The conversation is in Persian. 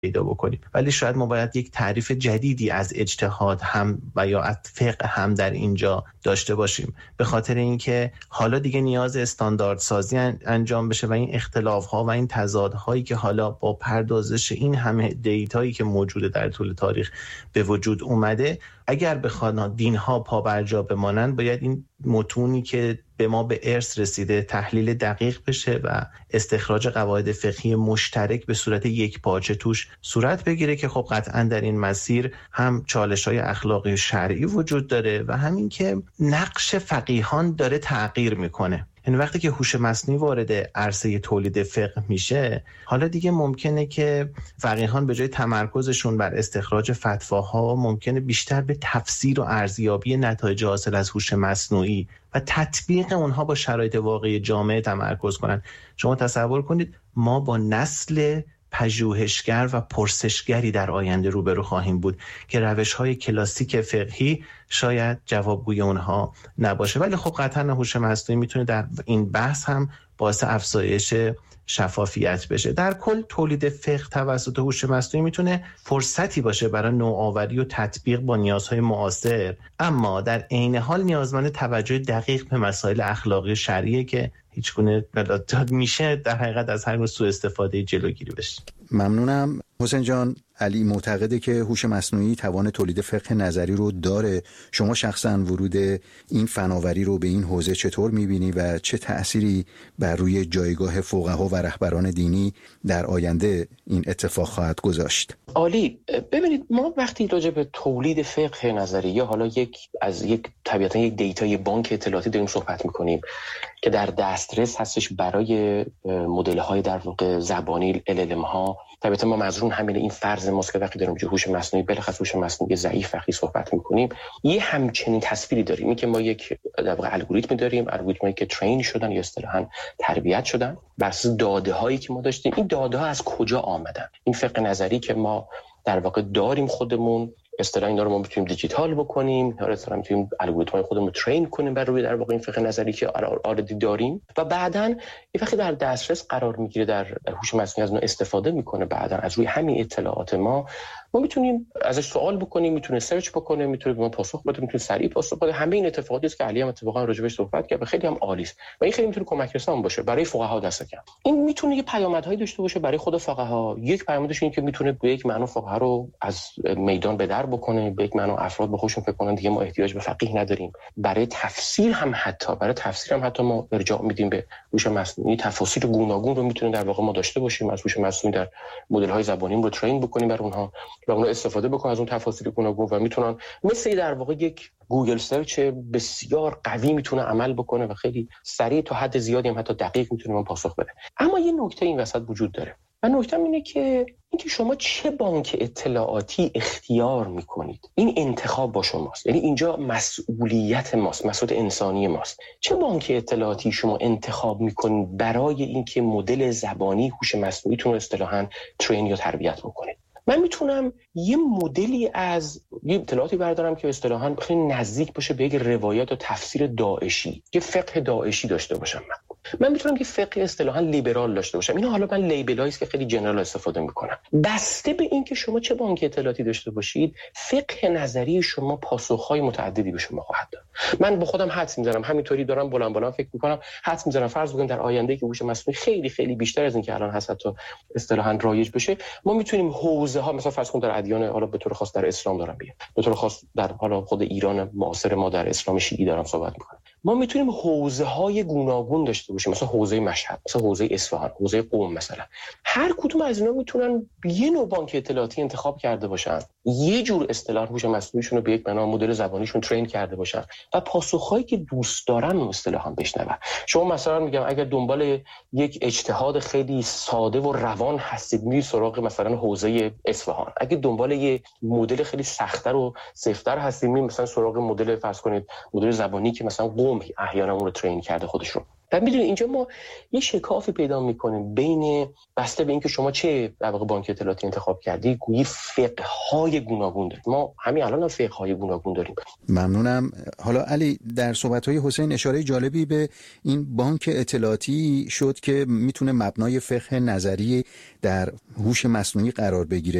پیدا بکنیم. ولی شاید ما باید یک تعریف جدیدی از اجتهاد هم و یا از فقه هم در اینجا داشته باشیم، به خاطر اینکه حالا دیگه نیاز استانداردسازی انجام بشه و این اختلاف‌ها و این تضادهایی که حالا با پردازش این همه دیتایی که موجوده در طول تاریخ به وجود اومده، اگر بخوان دین‌ها پابرجا بمانند، باید این متونی که به ما به ارث رسیده تحلیل دقیق بشه و استخراج قواعد فقهی مشترک به صورت یک پارچه توش صورت بگیره که خب قطعا در این مسیر هم چالش‌های اخلاقی شرعی وجود داره و همین که نقش فقیهان داره تغییر میکنه. یعنی وقتی که هوش مصنوعی وارد عرصه تولید فقه میشه، حالا دیگه ممکنه که فقیهان به جای تمرکزشون بر استخراج فتواها ممکنه بیشتر به تفسیر و ارزیابی نتایج حاصل از هوش مصنوعی و تطبیق اونها با شرایط واقعی جامعه تمرکز کنن. شما تصور کنید ما با نسل پژوهشگر و پرسشگری در آینده روبرو خواهیم بود که روش‌های کلاسیک فقهی شاید جوابگوی اونها نباشه. ولی خب قطعا هوش مصنوعی میتونه در این بحث هم باعث افزایش شفافیت بشه. در کل تولید فقه توسط هوش مصنوعی میتونه فرصتی باشه برای نوآوری و تطبیق با نیازهای معاصر، اما در عین حال نیازمند توجه دقیق به مسائل اخلاقی شرعیه که هیچگونه میشه در حقیقت از هر نوع سوء استفاده جلوگیری بشه. ممنونم. حسین جان، علی معتقده که هوش مصنوعی توان تولید فقه نظری رو داره. شما شخصا ورود این فناوری رو به این حوزه چطور می‌بینی و چه تأثیری بر روی جایگاه فقها و رهبران دینی در آینده این اتفاق خواهد گذاشت؟ عالی. ببینید، ما وقتی راجع به تولید فقه نظری یا حالا طبیعتا یک دیتای بانک اطلاعاتی داریم صحبت می‌کنیم که در دسترس هستش برای مدل‌های در واقع زبانی LLM ها، طبیعتا ما منظورمون همین این فرض ماست که وقتی داریم راجع به هوش مصنوعی، بلخص هوش مصنوعی ضعیف وقتی صحبت می‌کنیم، یه همچنین تصویری داریم، این که ما یک در واقع الگوریتمی داریم، الگوریتمایی که ترین شدن یا اصطلاحاً تربیت شدن بر اساس داده‌هایی که ما داشتیم. این داده‌ها از کجا آمدن؟ این فقه نظری که ما در واقع داریم خودمون، اصطلاحاً اینا رو ما میتونیم دیجیتال بکنیم، یا اصطلاحاً میتونیم الگوریتم‌های خودمون رو ترین کنیم بر روی در واقع این فقه نظری که آردی داریم و بعداً این وقتی در دسترس قرار میگیره، در هوش مصنوعی از اون استفاده میکنه، بعداً از روی همین اطلاعات ما میتونیم ازش سوال بکنیم، میتونه سرچ بکنه، میتونه به ما پاسخ بده، میتونه سریع پاسخ بده. همه این اتفاقاتی است که علی هم اتفاقا راجع بهش صحبت کرد و خیلی هم عالی است و این خیلی میتونه کمک رسان باشه برای فقها دست کم. این میتونه یه پیامدهایی داشته باشه برای خود فقها. یک پیامدش اینه که میتونه به یک معنا فقها رو از میدان به در بکنه، به یک معنا افراد به خودشون فکر کنن دیگه ما احتیاج به فقیه نداریم. برای تفسیر هم حتی ما ارجاع میدیم به هوش مصنوعی. تفاسیر گوناگون رو میتونه در واقع ما داشته باشیم، از هوش مصنوعی در مدل‌های زبانیمون رو ترین بکنیم بر اونها و اونها استفاده بکنن از اون تفاسیر گوناگون و میتونن مثل در واقع یک گوگل سرچ بسیار قوی میتونه عمل بکنه و خیلی سریع تا حد زیادی هم حتی دقیق میتونه من پاسخ بده. اما یه نکته این وسط وجود داره و نکته اینه که شما چه بانک اطلاعاتی اختیار میکنید. این انتخاب با شماست، یعنی اینجا مسئولیت ماست، مسئولیت انسانی ماست. چه بانک اطلاعاتی شما انتخاب میکنید برای اینکه مدل زبانی هوش مصنوعیتون رو اصطلاحاً ترین یا تربیت بکنید. من میتونم یه مدلی از یه اطلاعاتی بردارم که اصطلاحاً خیلی نزدیک باشه به یک روایت و تفسیر داعشی، یه فقه داعشی داشته باشم. من میتونم که فقه اصطلاحاً لیبرال داشته باشم. اینا حالا من لیبلایی است که خیلی جنرال استفاده میکنم. بسته به این که شما چه بانک اطلاعاتی داشته باشید، فقه نظری شما پاسخهای متعددی به شما خواهد داد. من با خودم حدس میزنم، همینطوری دارم بلند فکر میکنم، حدس میزنم فرض بکنیم در آینده که هوش مصنوعی خیلی خیلی بیشتر از این که الان هست تا اصطلاحاً رایج بشه، ما میتونیم حوزه ها، مثلا فرض کن در ادیان، حالا به طور خاص در اسلام دارم میگم، به طور خاص در حالا خود ایران معاصر ما در اسلام شیعی دارم صحبت میکنم، ما میتونیم حوزه‌های گوناگون داشته باشیم، مثلا حوزه مشهد، مثلا حوزه اصفهان، حوزه قم مثلا. هر کدوم از اینا میتونن یه نوع بانک اطلاعاتی انتخاب کرده باشن، یه جور اصطلاح هوش مصنوعیشون رو به یک بنا مدل زبانیشون ترین کرده باشن و پاسخهایی که دوست دارن اون اصطلاحا بشنون. شما مثلا میگم اگر دنبال یک اجتهاد خیلی ساده و روان هستید، میرید سراغ مثلا حوزه اصفهان. اگه دنبال یه مدل خیلی سخت‌تر و سفت‌تر هستید، میرید مثلا سراغ مدل فرض کنید مدل زبانی که مثلا قم الگوریتم احیانا اون رو ترین کرده خودش رو. و میدونید اینجا ما یه شکافی پیدا میکنیم بین بسته به اینکه شما چه در واقع بانک اطلاعاتی انتخاب کردی، گویی فقه‌های گوناگون داریم. ما همین الان فقه‌های گوناگون داریم. ممنونم. حالا علی، در صحبت‌های حسین اشاره جالبی به این بانک اطلاعاتی شد که میتونه مبنای فقه نظری در هوش مصنوعی قرار بگیره.